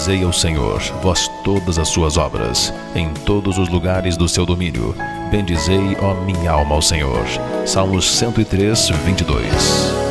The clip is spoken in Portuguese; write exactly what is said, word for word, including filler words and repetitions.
Bendizei ao Senhor, vós todas as suas obras, em todos os lugares do seu domínio. Bendizei, ó minha alma, ao Senhor. Salmos cento e três, vinte e dois.